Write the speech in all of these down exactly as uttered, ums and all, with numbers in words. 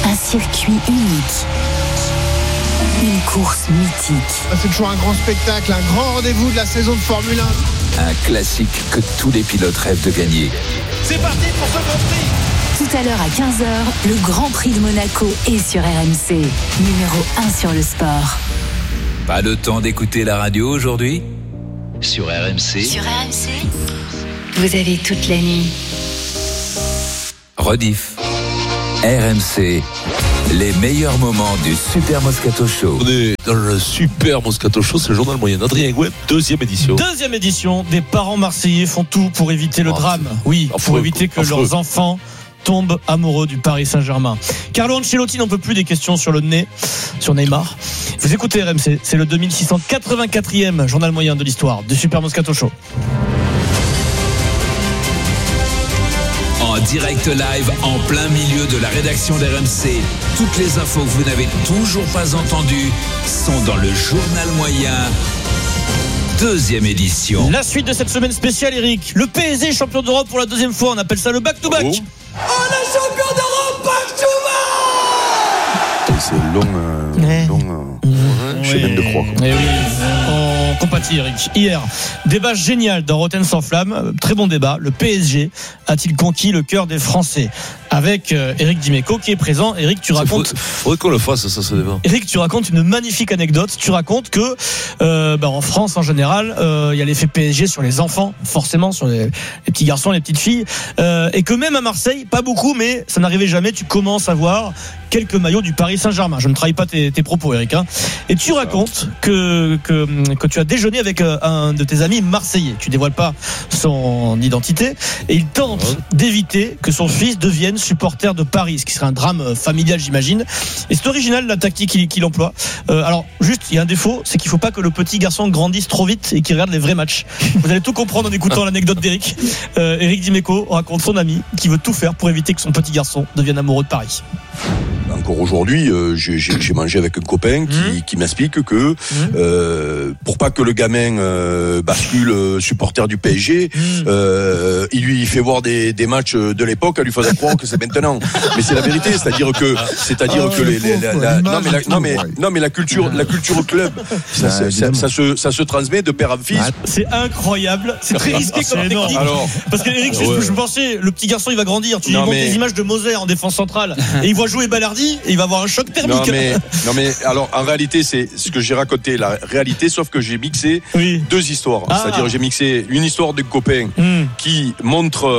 Un circuit unique. Une course mythique. C'est toujours un grand spectacle, un grand rendez-vous de la saison de Formule un. Un classique que tous les pilotes rêvent de gagner. C'est parti pour ce Grand Prix. Tout à l'heure à quinze heures, le Grand Prix de Monaco est sur R M C. Numéro un sur le sport. Pas le temps d'écouter la radio aujourd'hui ? Sur R M C. Sur R M C, vous avez toute la nuit. Rediff. R M C. Les meilleurs moments du Super Moscato Show. On est dans le Super Moscato Show, c'est le journal moyen. Adrien Gouin, deuxième édition. Deuxième édition, des parents marseillais font tout pour éviter le oh, drame. Oui, affreux, pour éviter que affreux. leurs enfants tombent amoureux du Paris Saint-Germain. Carlo Ancelotti n'en peut plus des questions sur le nez, sur Neymar. Vous écoutez R M C, c'est le deux mille six cent quatre-vingt-quatrième journal moyen de l'histoire du Super Moscato Show. En direct live, en plein milieu de la rédaction d'R M C. Toutes les infos que vous n'avez toujours pas entendues sont dans le journal moyen. Deuxième édition. La suite de cette semaine spéciale, Eric. Le P S G champion d'Europe pour la deuxième fois. On appelle ça le back-to-back. Oh, On est champion d'Europe back-to-back. c'est long, euh, Ouais. long euh, chemin de croix. Eh oui, on compatit, Eric. Hier, débat génial dans Rotten sans flamme. Très bon débat. Le P S G a-t-il conquis le cœur des Français ? Avec euh, Eric Dimeco qui est présent. Eric, tu racontes. Faudrait, faudrait qu'on le fasse, ça, ce débat. Eric, tu racontes une magnifique anecdote. Tu racontes que euh, bah, en France en général, il euh, y a l'effet P S G sur les enfants, forcément sur les, les petits garçons, les petites filles, euh, et que même à Marseille, pas beaucoup, mais ça n'arrivait jamais. Tu commences à voir quelques maillots du Paris Saint-Germain. Je ne trahis pas tes, tes propos, Eric. Hein. Et tu racontes que, que que tu as déjeuné avec un de tes amis marseillais. Tu dévoiles pas son identité, et il tente ouais. d'éviter que son fils devienne supporter de Paris, ce qui serait un drame familial, j'imagine. Et c'est original la tactique qu'il, qu'il emploie. Euh, alors, juste, il y a un défaut, c'est qu'il faut pas que le petit garçon grandisse trop vite et qu'il regarde les vrais matchs. Vous allez tout comprendre en écoutant l'anecdote d'Eric. Euh, Eric Dimeco raconte son ami qui veut tout faire pour éviter que son petit garçon devienne amoureux de Paris. Encore aujourd'hui, euh, j'ai, j'ai mangé avec un copain qui, mmh. qui m'explique que mmh. euh, pour pas que le gamin euh, bascule euh, supporter du P S G, mmh. euh, il lui fait voir des, des matchs de l'époque, elle lui faisait croire que c'est maintenant. Mais c'est la vérité, c'est-à-dire que, c'est-à-dire ah ouais, que les, les, la, la, non mais la, non mais non mais la culture, la culture club, ça, ça, ça, ça se ça se transmet de père en fils. C'est incroyable, c'est très risqué comme technique. Énorme. Alors, parce que Eric, ouais. je pensais, le petit garçon il va grandir. Tu lui montres des images de Moser en défense centrale et il voit jouer Balardi. Et il va avoir un choc thermique. Non mais, non mais alors en réalité c'est ce que j'ai raconté, la réalité, sauf que j'ai mixé oui. deux histoires. Ah. C'est-à-dire j'ai mixé une histoire de copain mm. qui montre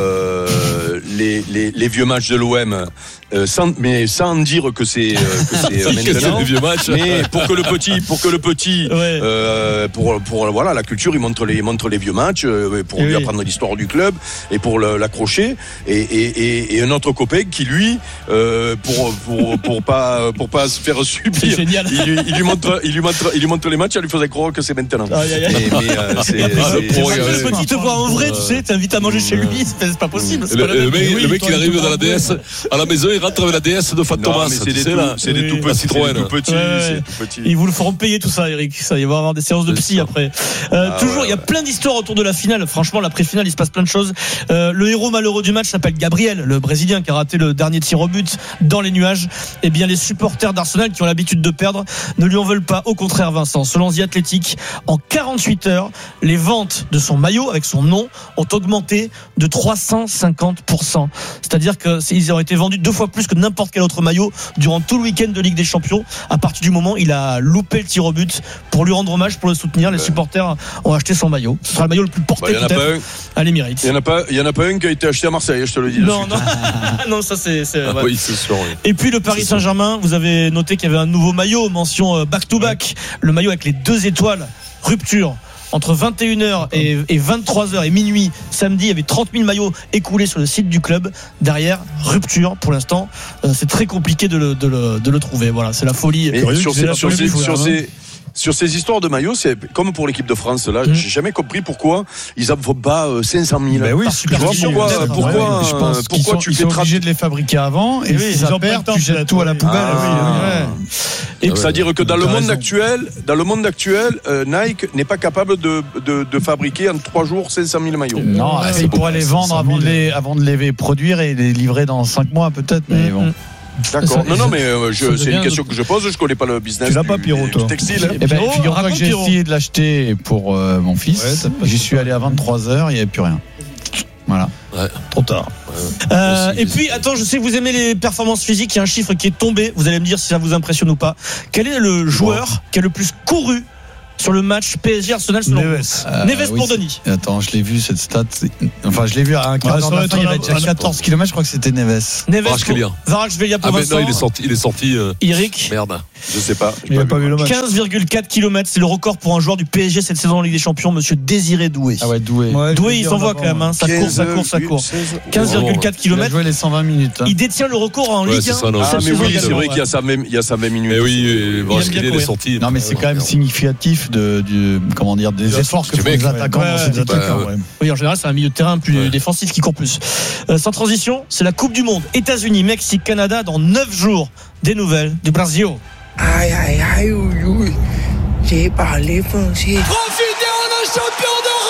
euh, les, les, les vieux matchs de l'O M, euh, sans, mais sans dire que c'est, euh, que c'est euh, maintenant. Les vieux matchs. Mais pour que le petit, pour que le petit, ouais. euh, pour pour voilà la culture, il montre les montre les vieux matchs euh, pour et lui oui. apprendre l'histoire du club et pour le, l'accrocher. Et, et, et, et un autre copain qui lui euh, pour pour pour pas pour pas se faire subir. C'est génial. Il lui, il lui montre il lui montre il lui montre les matchs, elle lui faisait croire que c'est maintenant. Aïe, aïe, aïe. Mais, mais euh, c'est, c'est, c'est, pour c'est le petit te voit en vrai, tu sais, t'invites à manger chez lui, c'est, c'est pas possible. C'est le, pas le, mec, oui, le mec il arrive dans la D S à la maison, il rentre avec la D S de Fantomas. C'est des tout, c'est des tout petits, Citroën. tout petits, ouais, petits. Ils vous le feront payer tout ça, Eric. Ça, il va y avoir des séances de psy après. Euh, ah, toujours, il ouais, y a plein d'histoires autour de la finale. Franchement, la pré-finale, il se passe plein de choses. Euh, le héros malheureux du match s'appelle Gabriel, le Brésilien qui a raté le dernier tir au but dans les nuages. Eh bien, les supporters d'Arsenal qui ont l'habitude de perdre ne lui en veulent pas. Au contraire, Vincent, selon The Athletic, en quarante-huit heures, les ventes de son maillot avec son nom ont augmenté de trois cent cinquante pour cent. C'est-à-dire qu'ils ont été vendus deux fois plus que n'importe quel autre maillot durant tout le week-end de Ligue des Champions. À partir du moment où il a loupé le tir au but, pour lui rendre hommage, pour le soutenir, les supporters ont acheté son maillot. Ce sera le maillot le plus porté bah, peut-être à l'Emirates. Il n'y en a pas, il y en a pas un qui a été acheté à Marseille, je te le dis. Non, non, non, ça c'est. c'est ah, ouais. Oui, c'est sûr. Oui. Et puis le Paris c'est Saint-Germain, sûr. Vous avez noté qu'il y avait un nouveau maillot, mention back-to-back, ouais. Le maillot avec les deux étoiles, rupture. Entre vingt et une heures et, et vingt-trois heures et minuit samedi, il y avait trente mille maillots écoulés sur le site du club. Derrière, rupture pour l'instant. Euh, c'est très compliqué de le, de le, de le trouver. Voilà, c'est la folie. Et sur ces, sur ces, sur ces, sur ces histoires de maillots, c'est comme pour l'équipe de France. Là, mmh. j'ai jamais compris pourquoi ils en font pas cinq cent mille. Ben oui, tu vois pourquoi, pourquoi, ouais, je pense pourquoi sont, tu ils fais sont tra- obligés de les fabriquer avant et, et oui, ils en perdent, tu jettes tout à la poubelle. Ah, oui, ouais. Et ah, c'est-à-dire que dans le monde actuel, dans le monde actuel, euh, Nike n'est pas capable de, de, de fabriquer en trois jours cinq cent mille maillots. Non, ouais, ils pourraient les vendre avant de les, avant de les produire et les livrer dans cinq mois peut-être. Mais bon. D'accord. Non, non, mais euh, je, c'est une de... question que je pose. Je connais pas le business. Tu l'as du, pas, Pierrot, toi. du textile. Eh ben, figure-toi que j'ai Pierrot. essayé de l'acheter pour euh, mon fils. Ouais, j'y suis allé à vingt-trois heures, il n'y avait plus rien. Voilà. Ouais. Trop tard. Ouais. Euh, et puis, attends, je sais que vous aimez les performances physiques. Il y a un chiffre qui est tombé. Vous allez me dire si ça vous impressionne ou pas. Quel est le joueur bon. qui a le plus couru sur le match P S G Arsenal selon Neves, euh, Neves oui, pour Denis. Attends, je l'ai vu cette stat. Enfin, je l'ai vu à un quart d'heure. Il y avait déjà quatorze kilomètres, je crois que c'était Neves. Neves. Varachvelia pour ah, Vincent. Non, il est sorti. Il est sorti euh... Eric. Merde. Je sais pas. Il n'a pas vu le match. quinze virgule quatre kilomètres, c'est le record pour un joueur du P S G cette saison en Ligue des Champions, monsieur Désiré Doué. Ah ouais, Doué. Ouais, Doué, il s'envoie quand même. Hein. Ça court, ça court, ça court. quinze virgule quatre kilomètres. Il a joué les cent vingt minutes. Hein. Il détient le record en ouais, Ligue un. Ça, non, ah, mais oui, c'est vrai ouais. qu'il y a ça même, il y a ça même minute. Mais oui, Varachvelia est sorti. Non, mais c'est quand même significatif de, du, comment dire, des efforts que font les attaquants dans ces attaquants. Oui, en général, c'est un milieu de terrain plus défensif qui court plus. Sans transition, c'est la Coupe du Monde. États-Unis, Mexique, Canada dans neuf jours. Des nouvelles du Brésil. Aïe, aïe, aïe, oui, oui. J'ai parlé français. Profitez, on est champion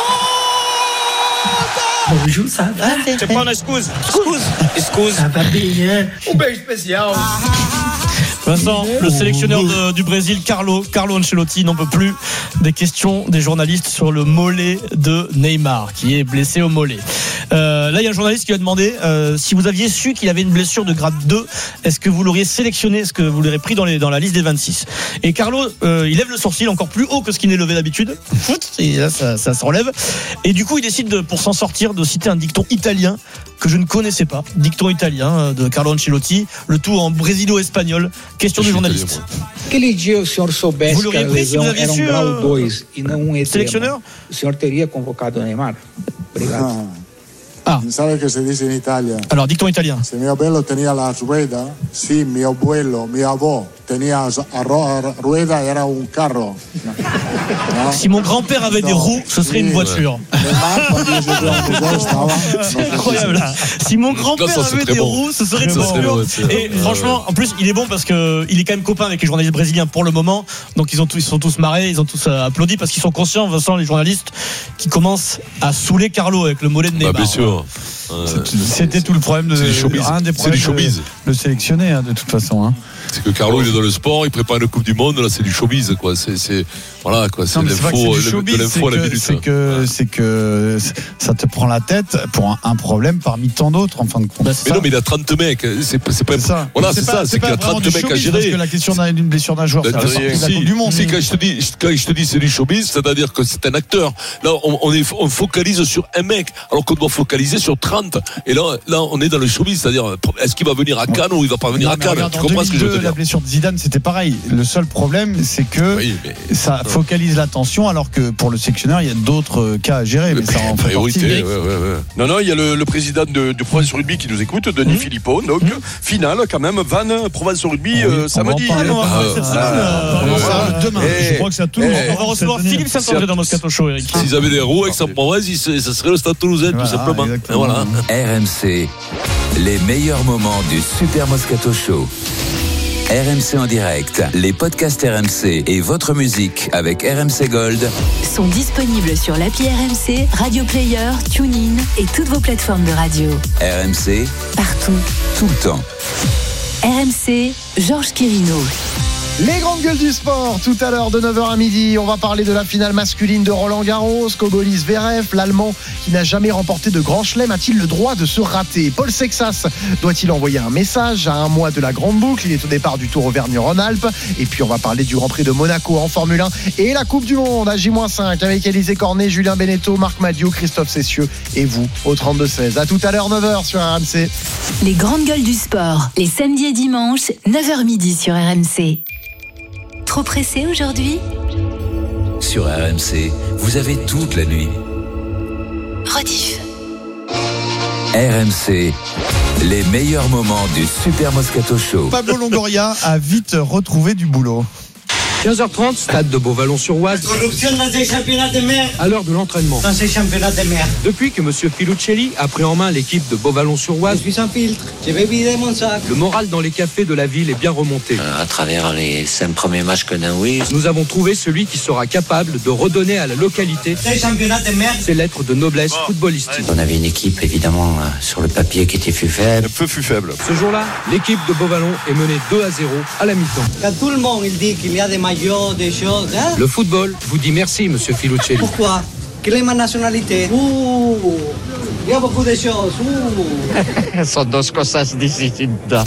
d'Europe. Bonjour, ça va? C'est pas un excuse. Excuse. Excuse. Ça va bien. Un beijo spécial. Vincent, le sélectionneur de, du Brésil, Carlo, Carlo Ancelotti, n'en peut plus des questions des journalistes sur le mollet de Neymar, qui est blessé au mollet. Euh, là, il y a un journaliste qui a demandé euh, si vous aviez su qu'il avait une blessure de grade deux, est-ce que vous l'auriez sélectionné, est-ce que vous l'auriez pris dans, les, dans la liste des vingt-six? Et Carlo, euh, il lève le sourcil encore plus haut que ce qu'il n'est levé d'habitude. Et là, ça, ça se relève. Et du coup, il décide, de, pour s'en sortir, de citer un dicton italien que je ne connaissais pas. Dicton italien de Carlo Ancelotti, le tout en brésilo-espagnol. Question du journaliste. Aquele dia o senhor soubesse que a lesão era um grau dois e não um edema, o senhor teria convocado o Neymar? Obrigado. Ah. Sabe que se dice in Italia? Alors, dicton italien. Se mio abuelo tenía la rueda, sí, mi abuelo, mi avó tenía la rueda, era un carro. No. No. Si mon grand-père avait no. des roues, ce serait oui, une voiture. C'est incroyable là. Si mon grand-père non, avait des bon. roues, ce serait une voiture. Bon, et euh, franchement, en plus, il est bon parce que il est quand même copain avec les journalistes brésiliens pour le moment. Donc ils ont tous, ils sont tous marrés, ils ont tous applaudi parce qu'ils sont conscients, Vincent, les journalistes, qui commencent à saouler Carlo avec le mollet de Neymar. Bah, bien sûr. Euh, C'était tout le problème de un des problèmes de le sélectionner hein, de toute façon. Hein. C'est que Carlo il est dans le sport, il prépare une Coupe du Monde, là c'est du showbiz quoi. C'est, c'est voilà quoi, c'est non, l'info, c'est showbiz, de l'info à la minute. C'est que ouais. c'est que ça te prend la tête pour un, un problème parmi tant d'autres en fin de compte. Bah, mais ça. Non mais il a trente mecs, c'est, c'est pas c'est ça. Voilà, c'est, c'est ça, pas, c'est, c'est qu'il a trente mecs à gérer. Parce que la question d'une blessure d'un joueur, bah, ça fait partie de la Coupe du Monde. Si quand je te dis quand je te dis c'est du showbiz, c'est-à-dire que c'est un acteur. Là on, on, est, on focalise sur un mec alors qu'on doit focaliser sur trente. Et là là on est dans le showbiz, c'est-à-dire est-ce qu'il va venir à Cannes ou il va pas venir à Cannes? Tu comprends ce que je veux te dire? La blessure de Zidane c'était pareil. Le seul problème, c'est que oui, mais... ça focalise l'attention, alors que pour le sélectionneur, il y a d'autres cas à gérer. Mais, mais ça en fait partie. Ouais, ouais, ouais. Non, non, il y a le, le président de, de Provence Rugby qui nous écoute, Denis mmh. Philippot. Donc, mmh. finale, quand même, Vannes, Provence Rugby, ah, oui, euh, samedi. Ah, non, ah, cette semaine, euh, on va demain. Je crois que ça tourne. On va recevoir Philippe Saint-André dans Moscato Show, Eric. S'ils avaient des roues avec Saint-Provence, ça serait le Stade Toulousain, tout simplement. Voilà. R M C, les meilleurs moments du Super Moscato Show. R M C en direct, les podcasts R M C et votre musique avec R M C Gold sont disponibles sur l'appli R M C, Radio Player, TuneIn et toutes vos plateformes de radio. R M C, partout, tout le temps. R M C, Georges Quirino. Les grandes gueules du sport, tout à l'heure de neuf heures à midi, on va parler de la finale masculine de Roland Garros. Kobolis Zverev, l'Allemand qui n'a jamais remporté de grand chelem, a-t-il le droit de se rater? Paul Sexas doit-il envoyer un message à un mois de la grande boucle? Il est au départ du Tour Auvergne-Rhône-Alpes. Et puis on va parler du Grand Prix de Monaco en Formule un et la Coupe du Monde à J cinq avec Élisée Cornet, Julien Beneteau, Marc Madiot, Christophe Cessieux et vous au trente-deux seize. À tout à l'heure, neuf heures sur R M C. Les grandes gueules du sport, les samedis et dimanches, neuf heures midi sur R M C. Trop pressé aujourd'hui? Sur R M C, vous avez toute la nuit. Rediff. R M C, les meilleurs moments du Super Moscato Show. Pablo Longoria a vite retrouvé du boulot. quinze heures trente, stade de Beauvallon-sur-Oise. Corruption dans ces championnats de mer. À l'heure de l'entraînement. Dans ces championnats de mer. Depuis que M. Filuccelli a pris en main l'équipe de Beauvallon-sur-Oise, je suis sans filtre, je vais vider mon sac. Le moral dans les cafés de la ville est bien remonté. Euh, à travers les cinq premiers matchs que l'on a eu, nous avons trouvé celui qui sera capable de redonner à la localité ces championnats de mer, ses lettres de noblesse oh. footballistique. On avait une équipe évidemment euh, sur le papier qui était plus faible. Un peu plus faible. Ce jour-là, l'équipe de Beauvallon est menée deux à zéro à la mi-temps. Quand tout le monde il dit qu'il y a des maillots, des choses, hein? Le football vous dit merci, M. Filuccelli. Pourquoi? Quelle est ma nationalité? Ouh, il y a beaucoup de choses. Ouh. Sont dos cosas distintas.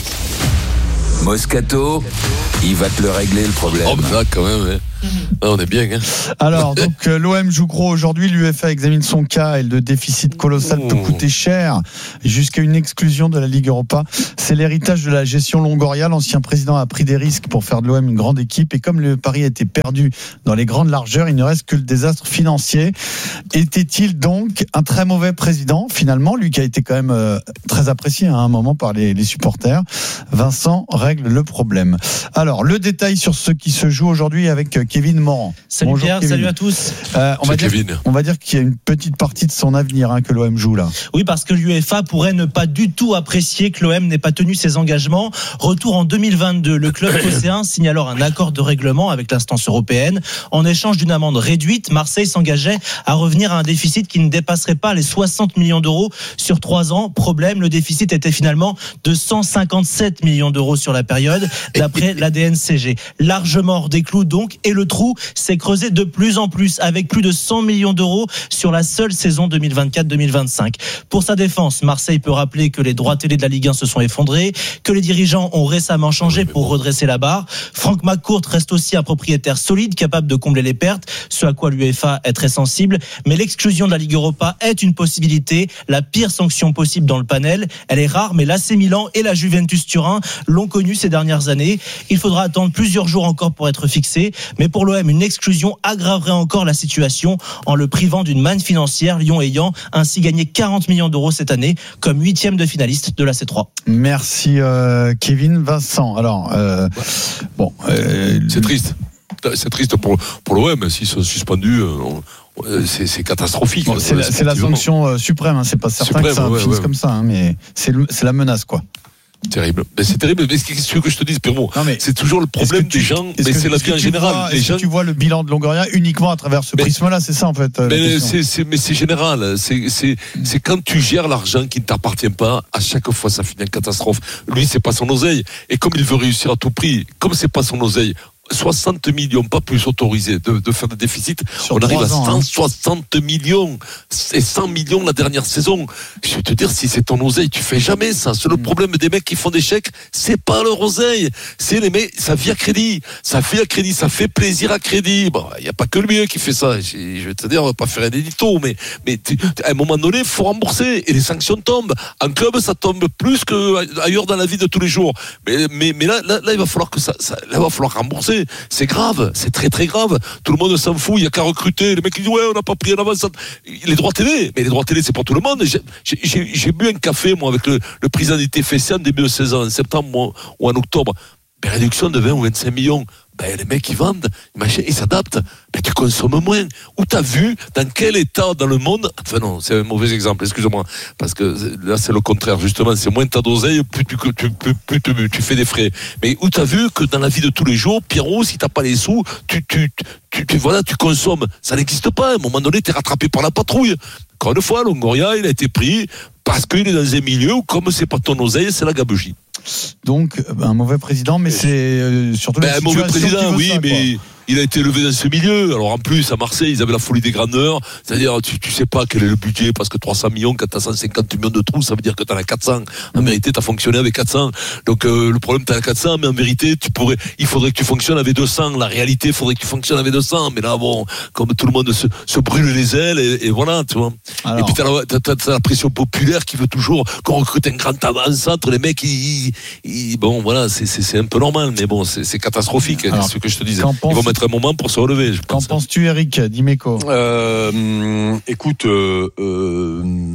Moscato, il va te le régler le problème. Oh, ben là, quand même, hein. Ah, on est bien. Hein. Alors, donc, euh, l'O M joue gros aujourd'hui. L'U F A examine son cas et le déficit colossal peut coûter cher jusqu'à une exclusion de la Ligue Europa. C'est l'héritage de la gestion Longoria. L'ancien président a pris des risques pour faire de l'O M une grande équipe. Et comme le pari a été perdu dans les grandes largeurs, il ne reste que le désastre financier. Était-il donc un très mauvais président, finalement, lui qui a été quand même euh, très apprécié hein, à un moment par les, les supporters? Vincent règle le problème. Alors, le détail sur ce qui se joue aujourd'hui avec euh, Kevin Morand. Salut Bonjour, Pierre, Kevin. salut à tous. Euh, on, va dire, Kevin. on va dire qu'il y a une petite partie de son avenir hein, que l'O M joue là. Oui, parce que l'UEFA pourrait ne pas du tout apprécier que l'O M n'ait pas tenu ses engagements. Retour en deux mille vingt-deux, le club phocéen signe alors un accord de règlement avec l'instance européenne. En échange d'une amende réduite, Marseille s'engageait à revenir à un déficit qui ne dépasserait pas les soixante millions d'euros sur trois ans. Problème, le déficit était finalement de cent cinquante-sept millions d'euros sur la période, d'après l'A D N C G. Largement hors des clous donc, et le trou s'est creusé de plus en plus, avec plus de cent millions d'euros sur la seule saison deux mille vingt-quatre deux mille vingt-cinq. Pour sa défense, Marseille peut rappeler que les droits télé de la Ligue un se sont effondrés, que les dirigeants ont récemment changé pour redresser la barre. Franck McCourt reste aussi un propriétaire solide, capable de combler les pertes, ce à quoi l'UEFA est très sensible. Mais l'exclusion de la Ligue Europa est une possibilité, la pire sanction possible dans le panel. Elle est rare, mais l'A C Milan et la Juventus Turin l'ont connue ces dernières années. Il faudra attendre plusieurs jours encore pour être fixé. Mais pour l'O M, une exclusion aggraverait encore la situation en le privant d'une manne financière, Lyon ayant ainsi gagné quarante millions d'euros cette année comme huitième de finaliste de la C trois. Merci euh, Kevin. Vincent, alors euh, bon, euh, c'est triste. C'est triste pour, pour l'O M s'ils sont suspendus. Euh, C'est, c'est catastrophique. Bon, c'est, la, c'est la sanction euh, suprême. Hein, c'est pas certain suprême, que ça ouais, finisse ouais. comme ça, hein, mais c'est, le, c'est la menace, quoi. Terrible. Mais c'est terrible. Mais qu'est-ce que je te dis, Pierrot ? C'est toujours le problème tu, des gens. Mais c'est la vie en général. Vois, est-ce gens... que tu vois le bilan de Longoria uniquement à travers ce mais, prisme-là ? C'est ça, en fait. Mais, c'est, c'est, mais c'est général. C'est, c'est, c'est quand tu gères l'argent qui ne t'appartient pas, à chaque fois, ça finit en catastrophe. Lui, c'est pas son oseille. Et comme il veut réussir à tout prix, comme c'est pas son oseille, soixante millions, pas plus autorisés de, de faire des déficits. Sur on arrive à cent soixante hein. millions et cent millions la dernière saison. Je vais te dire, si c'est ton oseille, tu fais jamais ça. C'est le mmh. problème des mecs qui font des chèques, c'est pas leur oseille. C'est les mecs, ça vit à crédit. Ça fait à crédit, ça fait plaisir à crédit. Bon, il n'y a pas que lui qui fait ça. Je, je vais te dire, on va pas faire un édito, mais, mais tu, à un moment donné, il faut rembourser. Et les sanctions tombent. En club, ça tombe plus qu'ailleurs dans la vie de tous les jours. Mais, mais, mais là, là, là, il va falloir que ça, ça, là, il va falloir rembourser. C'est grave, c'est très très grave. Tout le monde s'en fout, il n'y a qu'à recruter. Les mecs ils disent ouais, on n'a pas pris en avance. Les droits télé, mais les droits télé c'est pour tout le monde. J'ai, j'ai, j'ai bu un café moi avec le, le président du T F C en début de saison, en septembre ou en octobre. Ben, réduction de vingt ou vingt-cinq millions. Ben, les mecs ils vendent, ils s'adaptent. Ben, tu consommes moins. Où t'as vu dans quel état dans le monde? Enfin non, c'est un mauvais exemple, excuse-moi, parce que là c'est le contraire justement. C'est moins t'as d'oseille, plus tu, plus, plus, plus tu, tu fais des frais. Mais où t'as vu que dans la vie de tous les jours, Pierrot, si t'as pas les sous, tu, tu, tu, tu voilà, tu consommes. Ça n'existe pas. À un moment donné, t'es rattrapé par la patrouille. Encore une fois, Longoria, il a été pris parce qu'il est dans un milieu où comme c'est pas ton oseille, c'est la gabegie. Donc un mauvais président, mais c'est euh, surtout ben, la un mauvais président, oui, ça, mais quoi. Il a été élevé dans ce milieu. Alors en plus, à Marseille, ils avaient la folie des grandeurs. C'est-à-dire, tu, tu sais pas quel est le budget, parce que trois cents millions, quand t'as cent cinquante millions de trous, ça veut dire que t'en as quatre cents. En vérité, t'as fonctionné avec quatre cents. Donc euh, le problème, t'as as quatre cents, mais en vérité, tu pourrais, il faudrait que tu fonctionnes avec deux cents. La réalité, il faudrait que tu fonctionnes avec deux cents. Mais là, bon, comme tout le monde se, se brûle les ailes, et, et voilà, tu vois. Alors, et puis t'as la, t'as, t'as, t'as la pression populaire qui veut toujours qu'on recrute un grand avant-centre. Les mecs, ils, ils, bon, voilà, c'est, c'est, c'est un peu normal, mais bon, c'est, c'est catastrophique. Alors, c'est ce que je te disais. Ils vont mettre un moment pour se relever. Je Qu'en pense. penses-tu, Eric Dimeco? euh, Écoute, euh, euh,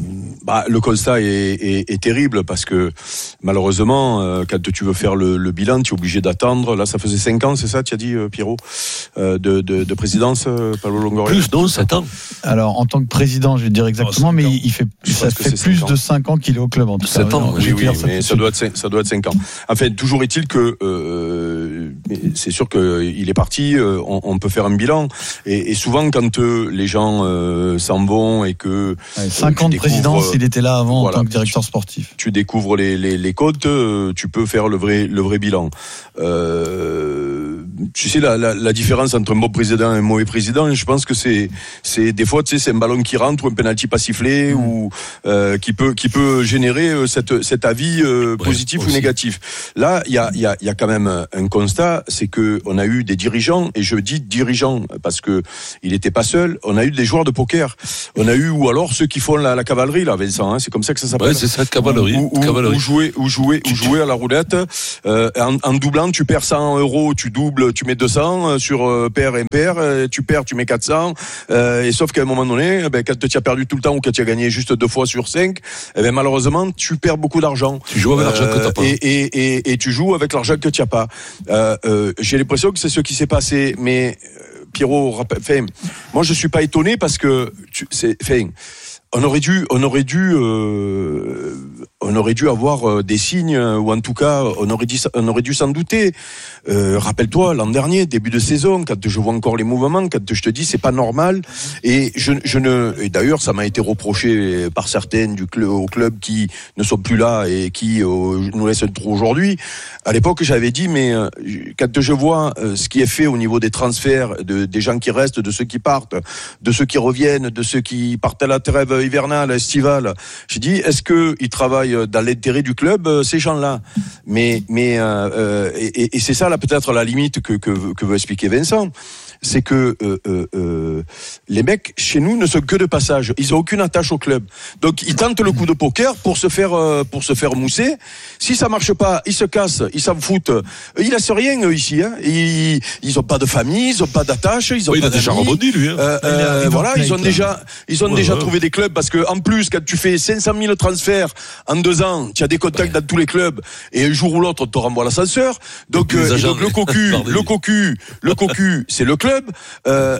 Bah, le constat est, est, est terrible parce que malheureusement, euh, quand tu veux faire le, le bilan, tu es obligé d'attendre. Là, ça faisait cinq ans, c'est ça, tu as dit, euh, Pierrot, euh, de, de, de présidence, euh, Pablo Longoria. Plus, non, sept ans. Alors, en tant que président, je vais dire exactement, oh, mais il fait, ça fait plus de cinq ans qu'il est au club, en tout cas. sept ans, oui, oui, mais ça doit, être, ça doit être cinq ans. Enfin, toujours est-il que euh, c'est sûr qu'il est parti, euh, on, on peut faire un bilan. Et, et souvent, quand euh, les gens euh, s'en vont et que... Ouais, cinq ans de présidence, il était là avant voilà, en tant que directeur sportif. Tu, tu découvres les, les, les comptes, euh, tu peux faire le vrai, le vrai bilan. Euh, tu sais, la, la, la différence entre un bon président et un mauvais président, je pense que c'est, c'est des fois, tu sais, c'est un ballon qui rentre ou un penalty pas sifflé mmh. ou euh, qui peut, qui peut générer euh, cette, cet avis euh, positif ouais, ou négatif. Là, il y a, il y a, il y a quand même un constat, c'est que on a eu des dirigeants, et je dis dirigeants parce que il n'était pas seul. On a eu des joueurs de poker. On a eu ou alors ceux qui font la, la cavalerie, là, Vincent. Hein, c'est comme ça que ça s'appelle. Ouais, c'est ça, cavalerie. Ou, ou, cavalerie. ou jouer, ou jouer, ou jouer à la roulette. Euh, en, en doublant, tu perds cent euros, tu doubles, tu mets deux cents sur euh, pair et impair. Euh, tu perds, tu mets quatre cents. Euh, et sauf qu'à un moment donné, ben, quand tu as perdu tout le temps ou quand tu as gagné juste deux fois sur cinq, eh ben, malheureusement, tu perds beaucoup d'argent. Tu joues avec euh, l'argent que t'as pas. Et, et, et, et tu joues avec l'argent que tu n'as pas. Euh, euh, j'ai l'impression que c'est ce qui s'est passé, mais Pierrot, enfin, moi je suis pas étonné parce que tu, c'est, enfin, on aurait dû, on aurait dû, euh, on aurait dû avoir euh, des signes, ou en tout cas, on aurait dû, on aurait dû s'en douter. Euh, rappelle-toi, l'an dernier, début de saison, quand je vois encore les mouvements, quand je te dis c'est pas normal, et je, je ne, et d'ailleurs ça m'a été reproché par certaines du club, au club qui ne sont plus là et qui euh, nous laissent trop aujourd'hui. À l'époque, j'avais dit, mais euh, quand je vois euh, ce qui est fait au niveau des transferts, de, des gens qui restent, de ceux qui partent, de ceux qui reviennent, de ceux qui partent à la trêve hivernale, estivale, j'ai dit, est-ce que ils travaillent dans l'intérêt du club, euh, ces gens-là? Mais, mais euh, euh, et, et c'est ça là peut-être la limite que que, que veut expliquer Vincent. C'est que euh, euh, euh, les mecs chez nous ne sont que de passage. Ils ont aucune attache au club. Donc ils tentent le coup de poker pour se faire euh, pour se faire mousser. Si ça marche pas, ils se cassent, ils s'en foutent. Ils laissent rien eux, ici. Hein. Ils ils ont pas de famille, ils ont pas d'attache, ils ont ouais, pas il a déjà rebondi lui. Hein. Euh, euh, voilà, ils ont déjà ils ont ouais, déjà ouais. trouvé des clubs parce que en plus quand tu fais cinq cent mille transferts en deux ans, tu as des contacts dans tous les clubs et un jour ou l'autre on te renvoie l'ascenseur. Donc, euh, donc le cocu, le cocu, le cocu, c'est le club. Euh,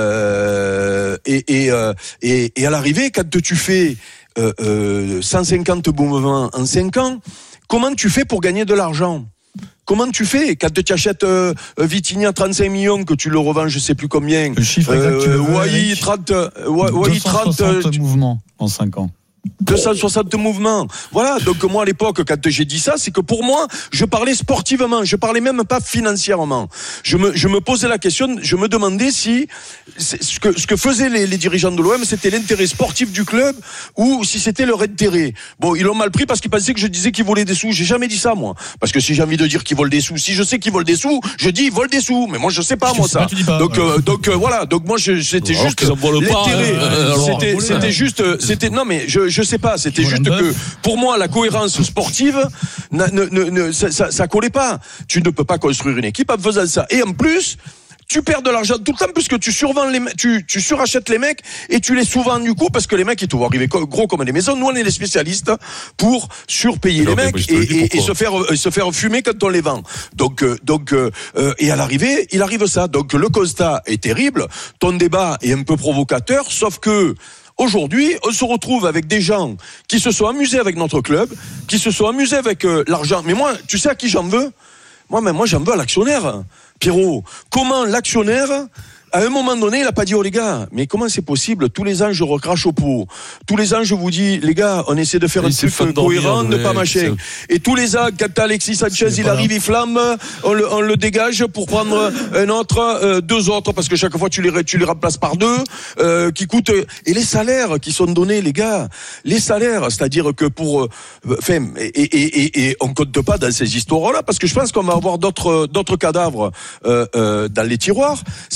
euh, et, et, euh, et, et à l'arrivée, quand tu fais euh, euh, cent cinquante mouvements en cinq ans, comment tu fais pour gagner de l'argent? Comment tu fais quand tu achètes euh, Vitinha à trente-cinq millions, que tu le revends je sais plus combien, le chiffre exact euh, Wai trente, Wai trente mouvements en cinq ans. deux cent soixante mouvements. Voilà. Donc, moi, à l'époque, quand j'ai dit ça, c'est que pour moi, je parlais sportivement. Je parlais même pas financièrement. Je me, je me posais la question, je me demandais si, ce que, ce que faisaient les, les dirigeants de l'O M, c'était l'intérêt sportif du club ou si c'était leur intérêt. Bon, ils l'ont mal pris parce qu'ils pensaient que je disais qu'ils volaient des sous. J'ai jamais dit ça, moi. Parce que si j'ai envie de dire qu'ils volent des sous, si je sais qu'ils volent des sous, je dis ils volent des sous. Mais moi, je sais pas, moi, ça. Pas, donc, ouais. euh, donc, euh, voilà. Donc, moi, je, c'était alors juste l'intérêt. Hein. C'était, c'était juste, c'était, non, mais je, je sais pas, c'était juste que pour moi la cohérence sportive ne, ne, ne, ça, ça, ça collait pas. Tu ne peux pas construire une équipe en faisant ça. Et en plus, tu perds de l'argent tout le temps puisque tu survends les tu tu surachètes les mecs et tu les sous-vends du coup parce que les mecs ils te vont arriver gros comme des maisons. Nous on est les spécialistes pour surpayer les mecs et, et, et se faire et se faire fumer quand on les vend. Donc euh, donc euh, et à l'arrivée, il arrive ça. Donc le constat est terrible, ton débat est un peu provocateur sauf que aujourd'hui, on se retrouve avec des gens qui se sont amusés avec notre club, qui se sont amusés avec euh, l'argent. Mais moi, tu sais à qui j'en veux ? Moi, mais moi, j'en veux à l'actionnaire. Pierrot, comment l'actionnaire, à un moment donné, il a pas dit, oh les gars, mais comment c'est possible? Tous les ans, je recrache au pot. Tous les ans, je vous dis, les gars, on essaie de faire et un truc cohérent, ne pas machin. Et tous les ans, quand Alexis Sanchez, il arrive, il flamme, on le, on le dégage pour prendre un autre, euh, deux autres, parce que chaque fois, tu les, tu les remplaces par deux, euh, qui coûtent, et les salaires qui sont donnés, les gars, les salaires, c'est-à-dire que pour, enfin, euh, et, et, et, et on compte pas dans ces histoires-là, parce que je pense qu'on va avoir d'autres, d'autres cadavres, euh, euh, dans les tiroirs, c'est qu'il y a beaucoup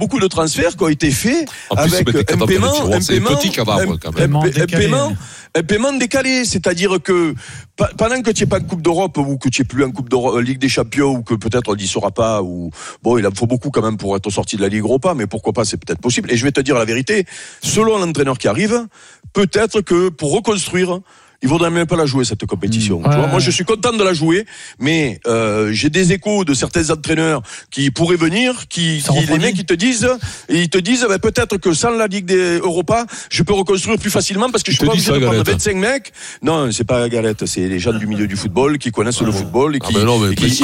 beaucoup de transferts qui ont été faits en plus, avec un paiement, un paiement, petit cadavre, quand même. un, un, un paiement, un paiement décalé. C'est-à-dire que pendant que tu n'es pas en Coupe d'Europe ou que tu n'es plus en Coupe d'Europe, Ligue des Champions ou que peut-être on n'y sera pas, ou bon, il en faut beaucoup quand même pour être sorti de la Ligue Europa, mais pourquoi pas, c'est peut-être possible. Et je vais te dire la vérité, selon l'entraîneur qui arrive, peut-être que pour reconstruire, il vaudrait même pas la jouer, cette compétition. Ouais. Tu vois, moi, je suis content de la jouer, mais euh, j'ai des échos de certains entraîneurs qui pourraient venir, qui, qui les mecs qui te disent, ils te disent, bah, peut-être que sans la Ligue des Europa, je peux reconstruire plus facilement parce que je suis pas obligé de prendre vingt-cinq mecs. Non, c'est pas Galette, c'est les gens du milieu du football qui connaissent ah, le football et qui, ah, non, mais et qui,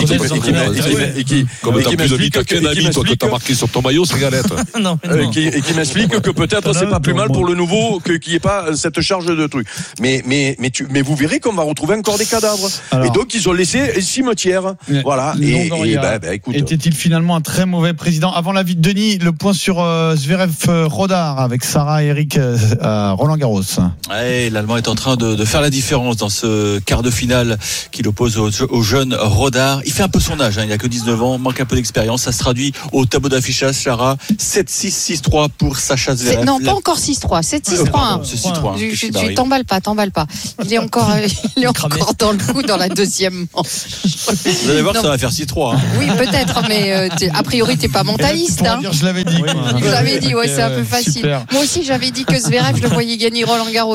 et qui, comme t'as plus de Vita qu'un ami, toi, que t'as marqué sur ton maillot, c'est Galette. non, et qui, et qui m'explique que peut-être c'est pas plus mal pour le nouveau que qu'il y ait pas cette charge de trucs. Mais, mais, mais tu, mais vous verrez qu'on va retrouver encore des cadavres. Alors, et donc ils ont laissé un cimetière. Voilà. Et, et bah, bah, écoute. Était-il finalement un très mauvais président? Avant l'avis de Denis, le point sur euh, Zverev euh, Rodar avec Sarah et Eric euh, à Roland Garros. Ouais, l'Allemand est en train de, de faire la différence dans ce quart de finale qui l'oppose au, au jeune Rodar. Il fait un peu son âge, hein, il a que dix-neuf ans, manque un peu d'expérience. Ça se traduit au tableau d'affichage, Sarah. sept six, six trois pour Sacha Zverev. Non, pas encore six trois, sept six trois. C'est six trois. Tu, tu, tu t'emballes pas, t'emballes pas. Il est encore, il est encore dans le coup dans la deuxième manche. Vous allez voir, non. Ça va faire six trois. Hein. Oui, peut-être, mais euh, a priori, t'es pas mentaliste. Hein. Dire, je l'avais dit. Je l'avais dit, ouais, c'est un peu facile. Super. Moi aussi, j'avais dit que Zverev, je le voyais gagner Roland Garros.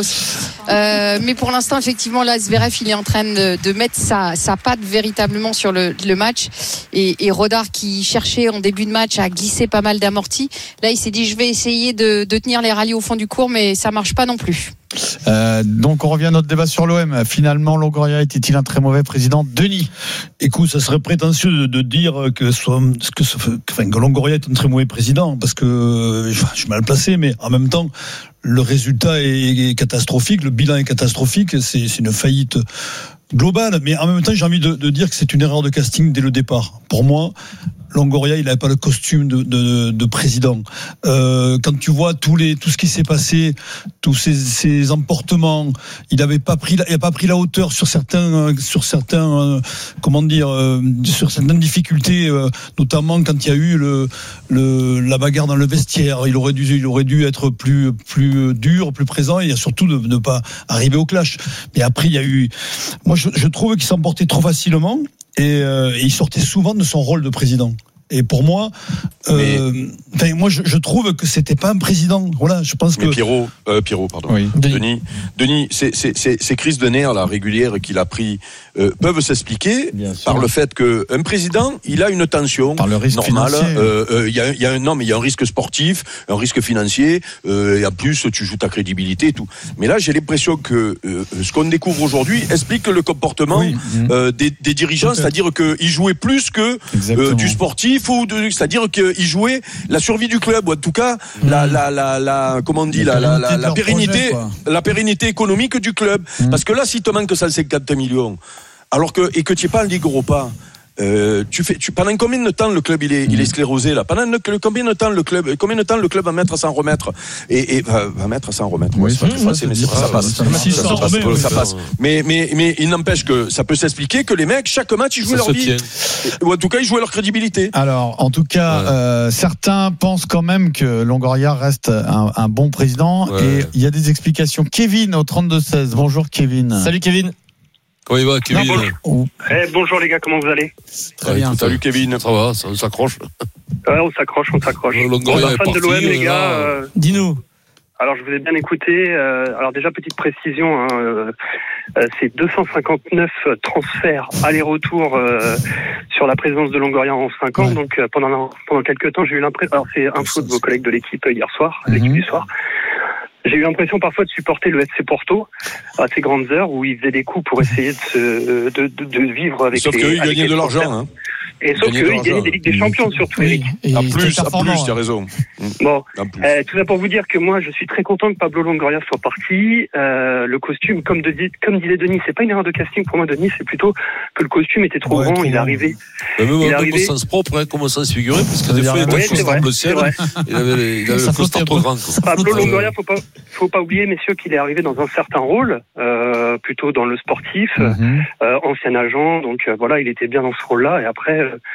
Euh, mais pour l'instant, effectivement, là, Zverev, il est en train de, de mettre sa, sa patte véritablement sur le, le match. Et, et Rodar, qui cherchait en début de match à glisser pas mal d'amortis, là, il s'est dit, je vais essayer de, de tenir les rallyes au fond du court, mais ça marche pas non plus. Euh, donc on revient à notre débat sur l'O M. Finalement, Longoria était-il un très mauvais président? Denis. Écoute, ça serait prétentieux de, de dire que, soit, que, enfin, que Longoria est un très mauvais président, parce que je, je suis mal placé, mais en même temps, le résultat est, est catastrophique, le bilan est catastrophique, c'est, c'est une faillite globale, mais en même temps, j'ai envie de, de dire que c'est une erreur de casting dès le départ. Pour moi, Longoria, il n'avait pas le costume de, de, de président. Euh, quand tu vois tous les, tout ce qui s'est passé, tous ces, ces emportements, il n'avait pas pris, il a pas pris la hauteur sur certains, sur certains, euh, comment dire, euh, sur certaines difficultés, euh, notamment quand il y a eu le, le, la bagarre dans le vestiaire. Il aurait dû, il aurait dû être plus, plus dur, plus présent, et surtout de ne pas arriver au clash. Mais après, il y a eu, moi, je, je trouve qu'il s'emportait trop facilement. Et, euh, et il sortait souvent de son rôle de président. Et pour moi, euh, mais... moi je, je trouve que c'était pas un président. Voilà, je pense que. Mais Pierrot, euh, Pierrot, pardon. Oui. Denis, Denis, ces, ces, ces, ces crises de nerfs là régulières qu'il a pris euh, peuvent s'expliquer par le fait que un président, il a une tension par le risque normale. financier. Euh, euh, il y a, il y a un non, mais il y a un risque sportif, un risque financier, euh, et en plus tu joues ta crédibilité et tout. Mais là, j'ai l'impression que euh, ce qu'on découvre aujourd'hui explique le comportement oui. euh, des, des dirigeants, peut-être. C'est-à-dire qu'ils jouaient plus que euh, du sportif. Ou de, c'est-à-dire qu'il jouait la survie du club, ou en tout cas mmh. la, la, la, la, comment on dit, la, la, la, la pérennité, projet, la pérennité économique du club. Mmh. Parce que là, si te manque cent cinquante millions, alors que et que tu n'es pas en Ligue Europa. Euh, tu fais, tu, pendant combien de temps le club il est, mmh. il est sclérosé là? Pendant le, combien de temps le club, combien de temps le club va mettre à s'en remettre? Et, et va, va mettre à s'en remettre. Oui, c'est pas mmh, facile, mais ça, ça passe. Ça, ça, ça, ça, passe, ça passe. Mais, mais, mais il n'empêche que ça peut s'expliquer que les mecs, chaque match, ils jouaient leur vie. Ou en tout cas, ils jouaient leur crédibilité. Alors, en tout cas, ouais. euh, certains pensent quand même que Longoria reste un, un bon président. Ouais. Et il y a des explications. Kevin au trente-deux seize. Bonjour Kevin. Salut Kevin. Comment il va, Kevin? Non, bonjour. Eh, bonjour les gars, comment vous allez? Très bien. Salut Kevin. Ça va, ça s'accroche. Ouais, on s'accroche, on s'accroche. Euh, bon, fan parti, de l'O M, les gars. Euh... Dis-nous. Alors, je vous ai bien écouté. Euh, alors déjà, petite précision, hein, euh, c'est deux cent cinquante-neuf transferts aller-retour euh, sur la présence de Longoria en cinq ans. Ouais. Donc, euh, pendant pendant quelques temps, j'ai eu l'impression. Alors, c'est info de vos collègues de l'équipe hier soir, mm-hmm. l'équipe du soir. J'ai eu l'impression parfois de supporter le F C Porto à ces grandes heures où ils faisaient des coups pour essayer de, se, de, de, de vivre avec sauf les... Sauf qu'eux, ils gagnaient de l'argent. Hein. Et sauf qu'eux, ils gagnaient des Ligues des Champions surtout, Eric. Oui, à plus, à plus, tu as raison. Bon, euh, tout ça pour vous dire que moi, je suis très content que Pablo Longoria soit parti. Euh, le costume, comme, de, comme disait Denis, c'est pas une erreur de casting pour moi, Denis, c'est plutôt que le costume était trop ouais, grand, trop il est arrivé. Mais même il est arrivé... au sens propre, hein, comment ça se figurait, parce que des fois, il y a des choses dans le ciel, il avait, il avait le costard trop grand. Pablo Longoria, faut pas, faut pas oublier, messieurs, qu'il est arrivé dans un certain rôle, euh, plutôt dans le sportif, mm-hmm. euh, ancien agent, donc euh, voilà, il était bien dans ce rôle-là, et après, euh,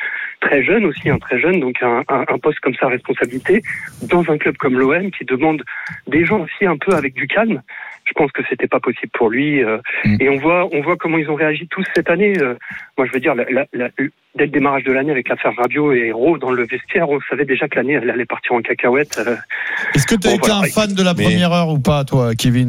très jeune aussi, un très jeune, donc un, un, un poste comme ça à responsabilité, dans un club comme l'O M qui demande des gens aussi un peu avec du calme. Je pense que c'était pas possible pour lui. Euh, mmh. Et on voit, on voit comment ils ont réagi tous cette année. Euh, moi, je veux dire, la, la, la, dès le démarrage de l'année avec l'affaire Rabiot et Hérault dans le vestiaire, on savait déjà que l'année elle allait partir en cacahuète. Euh, Est-ce que tu as bon, été voilà. un fan de la Mais... première heure ou pas, toi, Kevin ?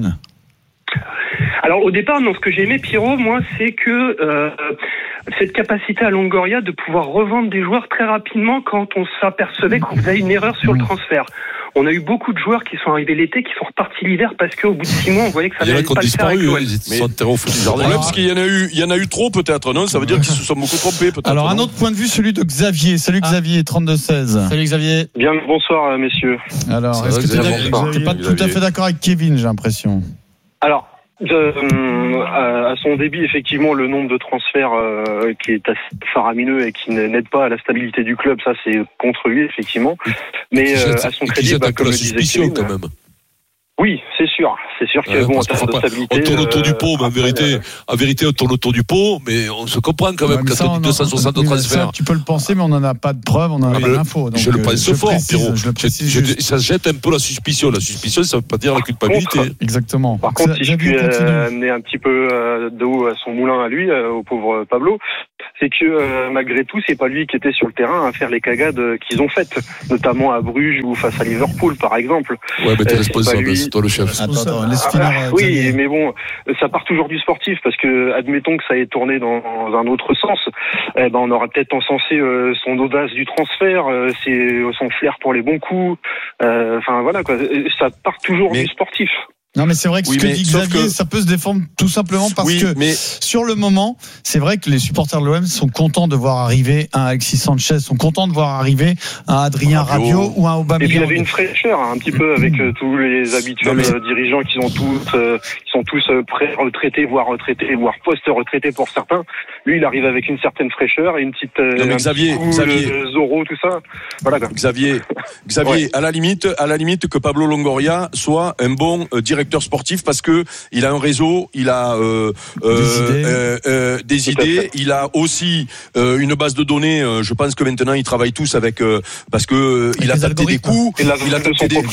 Alors au départ, non, ce que j'ai aimé, Pierrot, moi, c'est que euh, cette capacité à Longoria de pouvoir revendre des joueurs très rapidement quand on s'apercevait qu'on faisait une erreur sur le transfert. On a eu beaucoup de joueurs qui sont arrivés l'été, qui sont repartis l'hiver parce qu'au bout de six mois, on voyait que ça n'allait pas le faire. Ils sont disparus au foot du jardin. Parce qu'il y en a eu, il y en a eu trop peut-être, non ? Ça veut dire qu'ils se sont beaucoup trompés peut-être. Alors un autre point de vue, celui de Xavier. Salut ah. Xavier, trente-deux seize. Salut Xavier. Bien, bonsoir messieurs. Alors, ça est-ce que tu n'es pas tout à fait d'accord avec Kevin, j'ai l'impression. Alors. De, euh, à son débit, effectivement, le nombre de transferts euh, qui est assez faramineux et qui n'aide pas à la stabilité du club, ça c'est contre lui, effectivement. Mais euh, à son crédit, bah, comme le disait Kevin, quand même. Oui, c'est sûr. C'est sûr que ouais, bon, en termes de stabilité, on tourne autour euh, du pot, mais en vérité, en vérité, on tourne autour du pot, mais on se comprend quand même ouais, quand on dit deux cent soixante oui, transferts. Ça, tu peux le penser, mais on n'en a pas de preuves, on n'en a pas d'infos. Je le pense euh, fort, Pierrot. Ça jette un peu la suspicion. La suspicion, ça ne veut pas dire la culpabilité. Contre, exactement. Par contre, si je puis euh, amener un petit peu euh, d'eau à son moulin à lui, euh, au pauvre Pablo, c'est que euh, malgré tout, c'est pas lui qui était sur le terrain à faire les cagades qu'ils ont faites, notamment à Bruges ou face à Liverpool, par exemple. Ouais, mais t'es euh, responsable, c'est toi le chef. Attends, attends, laisse finir. Ah, oui, mais bon, ça part toujours du sportif, parce que admettons que ça ait tourné dans un autre sens, eh ben on aura peut-être encensé euh, son audace du transfert, euh, c'est son flair pour les bons coups. Enfin euh, voilà quoi, ça part toujours mais... du sportif. Non mais c'est vrai que oui, ce que dit Xavier, que... ça peut se défendre tout simplement parce oui, que mais... sur le moment, c'est vrai que les supporters de l'O M sont contents de voir arriver un Alexis Sanchez, sont contents de voir arriver un Adrien Rabiot ou un Aubameyang. Et puis il y avait une fraîcheur hein, un petit peu avec euh, tous les habituels mais... dirigeants qui sont tous, euh, qui sont tous euh, pré-retraités, voire retraités, voire post-retraités pour certains. Lui, il arrive avec une certaine fraîcheur et une petite euh, non, mais Xavier, coup, Xavier, euh, Zorro, tout ça. Voilà. Quoi. Xavier, Xavier, ouais. à la limite, à la limite que Pablo Longoria soit un bon euh, directeur sportif parce que il a un réseau, il a euh, des euh, idées, euh, euh, des idées il a aussi euh, une base de données. Euh, je pense que maintenant ils travaillent tous avec euh, parce que euh, il a tenté des coups, il a tenté des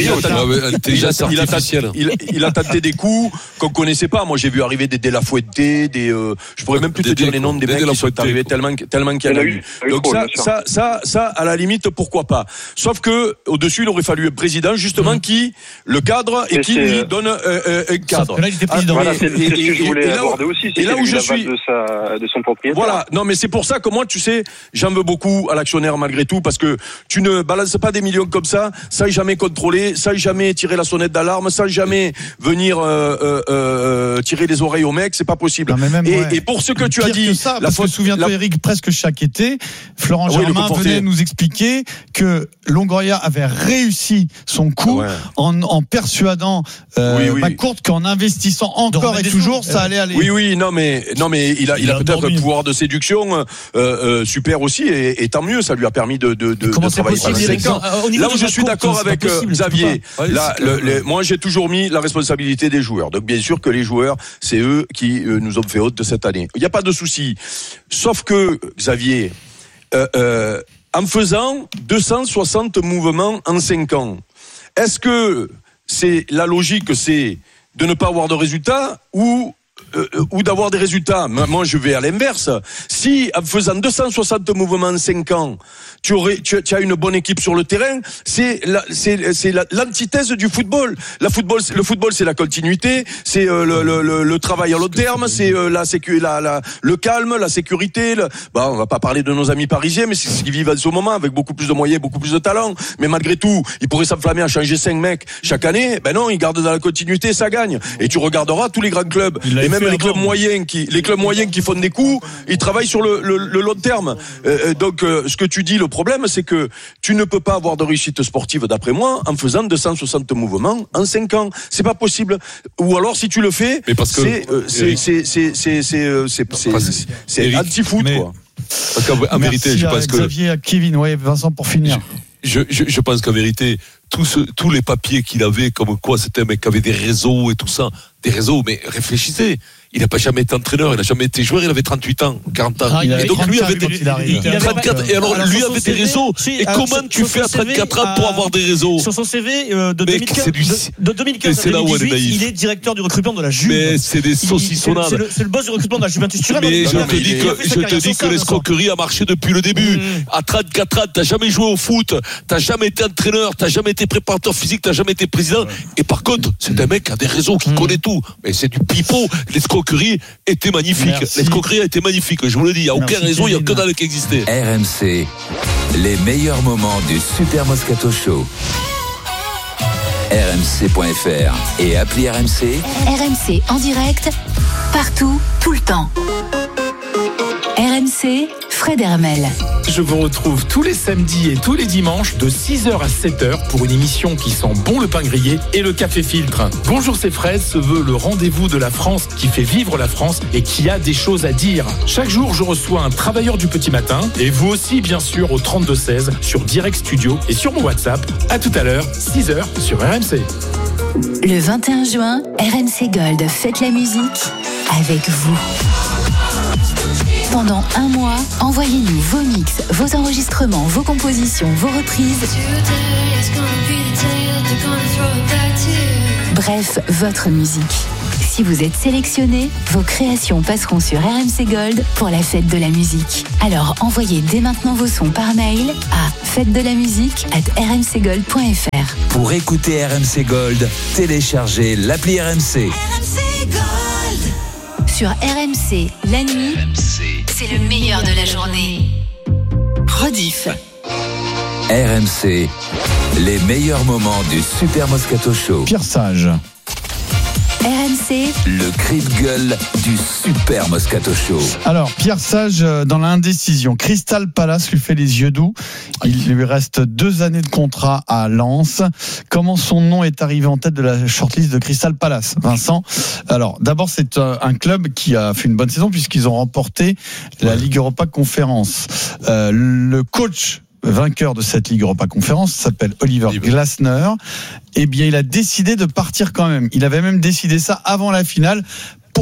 il a tenté des coups qu'on connaissait pas. Moi j'ai vu arriver des De La Fuente, des euh, je pourrais même plus te dire les noms des mecs qui sont arrivés tellement tellement qu'il y en a eu. Donc ça ça ça ça à la limite pourquoi pas. Sauf que au-dessus il aurait fallu un président justement qui le cadre et qui lui donne un cadre. Là, il était président. Ah, voilà, c'est, c'est ce que je voulais aborder aussi. C'est et là où je suis de, sa, de son propriétaire. Voilà. Non, mais c'est pour ça que moi, tu sais, j'en veux beaucoup à l'actionnaire malgré tout, parce que tu ne balances pas des millions comme ça, sans jamais contrôler, sans jamais tirer la sonnette d'alarme, sans jamais venir euh, euh, euh, tirer les oreilles aux mecs, c'est pas possible. Non, même, et, ouais. et pour ce que tu as dit, ça, la fois, souviens-toi, la... Eric, presque chaque été, Florent ah, Germain oui, venait nous expliquer que Longoria avait réussi son coup ouais. en, en persuadant euh, oui, oui. McCourt qu'en investissant encore et toujours, ça allait aller. Oui, oui, non, mais non, mais il a, il, il a, a peut-être un pouvoir de séduction euh, euh, super aussi, et, et tant mieux, ça lui a permis de, de, de, de travailler pendant cinq ans. Là où je suis d'accord avec possible, Xavier, là, le, les, moi j'ai toujours mis la responsabilité des joueurs. Donc bien sûr que les joueurs, c'est eux qui euh, nous ont fait honte de cette année. Il n'y a pas de souci. Sauf que Xavier, euh, euh, en faisant deux cent soixante mouvements en cinq ans, est-ce que c'est la logique, c'est de ne pas avoir de résultats ou euh, ou d'avoir des résultats? Moi, je vais à l'inverse. Si en faisant deux cent soixante mouvements en cinq ans, tu aurais, tu, tu as une bonne équipe sur le terrain, c'est la, c'est, c'est la, l'antithèse du football. La football, le football, c'est la continuité, c'est euh, le, le, le, le travail à long terme, c'est euh, la sécu, la, la, le calme, la sécurité. Le, bah, on va pas parler de nos amis parisiens, mais c'est ce qu'ils vivent en ce moment avec beaucoup plus de moyens, beaucoup plus de talent. Mais malgré tout, ils pourraient s'enflammer à changer cinq mecs chaque année. Ben non, ils gardent dans la continuité, ça gagne. Et tu regarderas tous les grands clubs, et même les clubs moyens qui, les clubs moyens qui font des coups, ils travaillent sur le, le, le long terme. Euh, donc, euh, ce que tu dis, le problème, c'est que tu ne peux pas avoir de réussite sportive, d'après moi, en faisant deux cent soixante mouvements en cinq ans. C'est pas possible. Ou alors, si tu le fais, mais parce que c'est, euh, c'est, c'est, c'est, c'est, c'est, euh, c'est, c'est, c'est, c'est anti-foot, mais, quoi. Parce qu'en vérité, je pense que Xavier, Kevin, ouais, Vincent, pour finir. Je, je, je pense qu'en vérité, tous, ce, tous les papiers qu'il avait, comme quoi c'était un mec qui avait des réseaux et tout ça, des réseaux, mais réfléchissez. il n'a pas jamais été entraîneur, il n'a jamais été joueur, il avait trente-huit ans, quarante ans. Ah, et donc lui avait des, il, il, il trente-quatre, avait, et alors, alors lui avait des réseaux. Si, et comment tu fais à trente-quatre ans pour avoir des réseaux? Sur son C V euh, de, deux mille quinze, du... de, de deux mille quinze à deux mille dix-huit, il est directeur du recrutement de la Juve. Mais c'est des saucissonnades. C'est, c'est, c'est le boss du recrutement de la Juventus. Mais je te dis que, je te dis que l'escroquerie a marché depuis le début. Mmh. À trente-quatre ans, t'as jamais joué au foot, t'as jamais été entraîneur, t'as jamais été préparateur physique, t'as jamais été président. Et par contre, c'est un mec qui a des réseaux, qui mmh. connaît tout. Mais c'est du pipeau. L'escroquerie était magnifique. Merci. L'escroquerie a été magnifique. Je vous le dis, il n'y a aucun réseau, il n'y a que dalle qui existait. R M C, les meilleurs moments du Super Moscato Show. R M C point F R et appli R M C. R M C en direct, partout, tout le temps. R M C, Fred Hermel. Je vous retrouve tous les samedis et tous les dimanches de six heures à sept heures pour une émission qui sent bon le pain grillé et le café filtre. Bonjour, c'est Fred se veut le rendez-vous de la France qui fait vivre la France et qui a des choses à dire. Chaque jour, je reçois un travailleur du petit matin et vous aussi, bien sûr, au trente-deux seize sur Direct Studio et sur mon WhatsApp. À tout à l'heure, six heures sur R M C. Le vingt et un juin, R M C Gold fête la musique avec vous. Pendant un mois, envoyez-nous vos mix, vos enregistrements, vos compositions, vos reprises. Bref, votre musique. Si vous êtes sélectionné, vos créations passeront sur R M C Gold pour la fête de la musique. Alors envoyez dès maintenant vos sons par mail à fête de la musique arobase r m c gold point f r. Pour écouter R M C Gold, téléchargez l'appli R M C. R M C Gold. Sur R M C, la nuit, R M C. C'est le meilleur de la journée. Rediff. R M C, les meilleurs moments du Super Moscato Show. Pierre Sage. R M C, le cri de gueule du Super Moscato Show. Alors, Pierre Sage, dans l'indécision, Crystal Palace lui fait les yeux doux. Il lui reste deux années de contrat à Lens. Comment son nom est arrivé en tête de la shortlist de Crystal Palace, Vincent? Alors, d'abord, c'est un club qui a fait une bonne saison puisqu'ils ont remporté la Ligue Europa Conférence. Euh, le coach vainqueur de cette Ligue Europa Conférence s'appelle Oliver Glasner. Eh bien, il a décidé de partir quand même. Il avait même décidé ça avant la finale. Pourquoi ?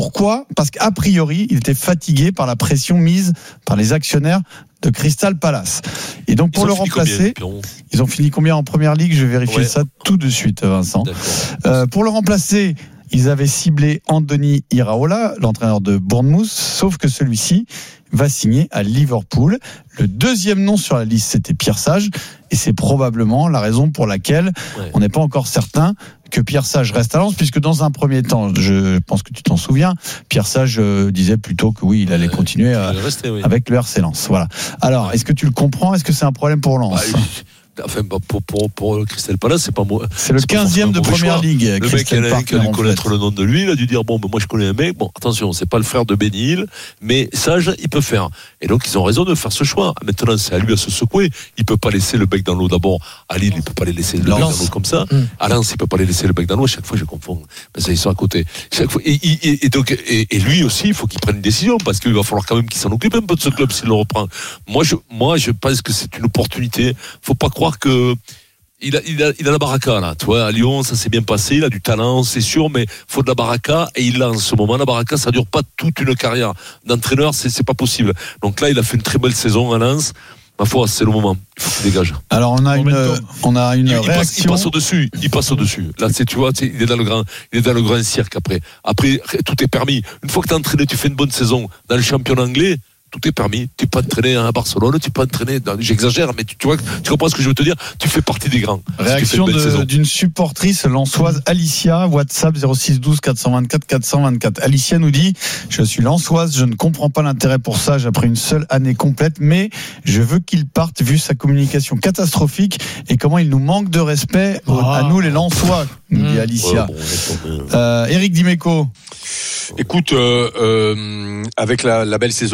Parce qu'a priori, il était fatigué par la pression mise par les actionnaires de Crystal Palace. Et donc, pour le remplacer, combien, ils ont fini combien en première ligue ? Je vais vérifier ouais. ça tout de suite, Vincent. Euh, pour le remplacer, ils avaient ciblé Anthony Iraola, l'entraîneur de Bournemouth, sauf que celui-ci va signer à Liverpool. Le deuxième nom sur la liste, c'était Pierre Sage, et c'est probablement la raison pour laquelle ouais. on n'est pas encore certain que Pierre Sage reste à Lens, puisque dans un premier temps, je pense que tu t'en souviens, Pierre Sage euh, disait plutôt que oui, il allait continuer euh, rester, oui. avec le R C Lens. Voilà. Alors, est-ce que tu le comprends ? Est-ce que c'est un problème pour Lens ? bah, Enfin, pour, pour, pour Crystal Palace, c'est pas moi. C'est le quinzième de première choix. Ligue. Le mec, il a, qui a dû connaître le nom de lui, il a dû dire bon, ben, moi je connais un mec. Bon, attention, c'est pas le frère de Benny Hill, mais Sage, il peut faire. Et donc, ils ont raison de faire ce choix. Maintenant, c'est à lui à se secouer. Il peut pas laisser le bec dans l'eau d'abord. À Lille, il peut pas les laisser le bec dans l'eau comme ça. Mmh. À Lens, il peut pas les laisser le bec dans l'eau. Chaque fois, je confonds. Mais ça, ils sont à côté. Chaque fois. Et, et, et donc, et, et lui aussi, il faut qu'il prenne une décision parce qu'il va falloir quand même qu'il s'en occupe un peu de ce club s'il le reprend. Moi, je, moi, je pense que c'est une opportunité. Faut pas croire que Il a, il a, il a la baraka, là. Tu vois, à Lyon, ça s'est bien passé. Il a du talent, c'est sûr, mais faut de la baraka. Et il l'a en ce moment. La baraka, ça dure pas toute une carrière d'entraîneur. C'est, c'est pas possible. Donc là, il a fait une très belle saison à Lens. Ma foi, c'est le moment. Il faut qu'il dégage. Alors, on a une, on a une il, réaction. Il passe, il passe au-dessus. Il passe au-dessus. Là, c'est, tu vois, il est dans le grand, il est dans le grand cirque après. Après, tout est permis. Une fois que t'es entraîné, tu fais une bonne saison dans le championnat anglais. Tout est permis. Tu peux entraîner à Barcelone, tu peux entraîner dans, j'exagère, mais tu, tu vois, tu comprends ce que je veux te dire. Tu fais partie des grands. Réaction de, d'une supportrice lensoise, Alicia, WhatsApp zéro six douze quatre cent vingt-quatre quatre cent vingt-quatre. Alicia nous dit, je suis lensoise, je ne comprends pas l'intérêt pour Sage après une seule année complète, mais je veux qu'il parte vu sa communication catastrophique et comment il nous manque de respect oh. à nous les lensois, nous dit Alicia. Ouais, bon, euh, Eric Dimeco. Écoute, euh, euh, avec la, la belle saison qu'il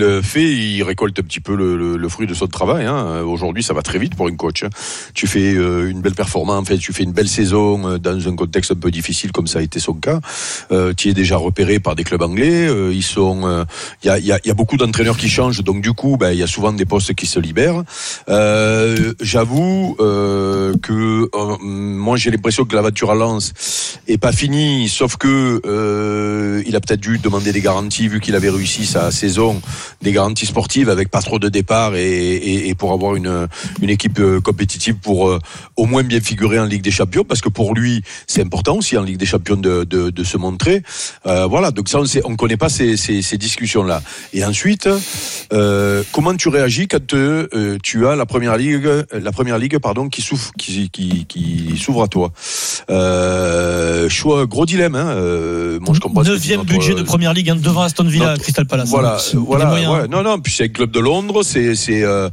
qu'il fait, il récolte un petit peu le, le, le fruit de son travail. Hein. Aujourd'hui, ça va très vite pour une coach. Hein. Tu fais euh, une belle performance, en fait, tu fais une belle saison euh, dans un contexte un peu difficile comme ça a été son cas. Euh, tu es déjà repéré par des clubs anglais. Euh, ils sont, il euh, y, a, y, a, y a beaucoup d'entraîneurs qui changent, donc du coup, il ben, y a souvent des postes qui se libèrent. Euh, j'avoue euh, que euh, moi, j'ai l'impression que l'aventure à Lens est pas finie, sauf que euh, il a peut-être dû demander des garanties vu qu'il avait réussi sa saison, des garanties sportives avec pas trop de départs et, et, et pour avoir une, une équipe compétitive pour euh, au moins bien figurer en Ligue des Champions, parce que pour lui c'est important aussi en Ligue des Champions de, de, de se montrer. Euh, voilà, donc ça on sait, on connaît pas ces, ces, ces discussions là. Et ensuite, euh, comment tu réagis quand euh, tu as la première ligue, la première ligue pardon qui s'ouvre, qui, qui, qui s'ouvre à toi. Euh, choix, gros dilemme. Hein. Euh, moi je comprends. Neuvième budget toi, de première ligue hein, devant Aston Villa, notre, Crystal Palace. Voilà, hein, voilà. Ouais, non, non. Puis c'est un club de Londres, c'est c'est euh,